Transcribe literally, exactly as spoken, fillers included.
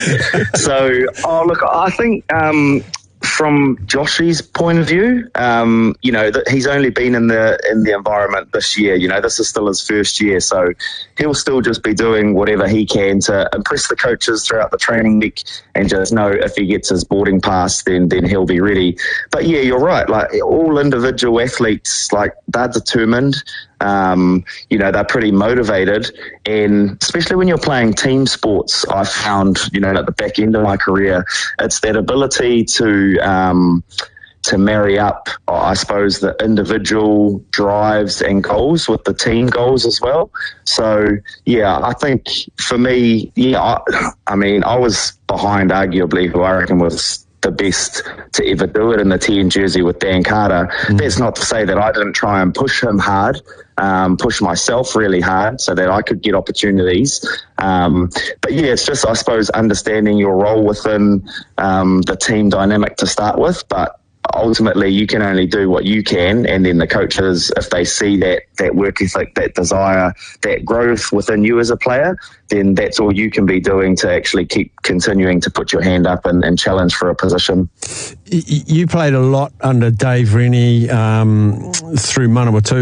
So, oh look, I think um, from Joshy's point of view, um, you know, that he's only been in the in the environment this year. You know, this is still his first year, so he'll still just be doing whatever he can to impress the coaches throughout the training week, and just know if he gets his boarding pass, then then he'll be ready. But yeah, you're right. Like all individual athletes, like they're determined. Um, you know, they're pretty motivated, and especially when you're playing team sports, I found, you know, at the back end of my career, it's that ability to um, to marry up, I suppose, the individual drives and goals with the team goals as well. So, yeah, I think for me, yeah, I, I mean, I was behind arguably who I reckon was the best to ever do it in the ten jersey with Dan Carter. Mm. That's not to say that I didn't try and push him hard, um, push myself really hard so that I could get opportunities. Um, but yeah, it's just, I suppose, understanding your role within um, the team dynamic to start with. But ultimately you can only do what you can, and then the coaches, if they see that that work ethic, that desire, that growth within you as a player, then that's all you can be doing to actually keep continuing to put your hand up and, and challenge for a position. You played a lot under Dave Rennie um, through Manawatu.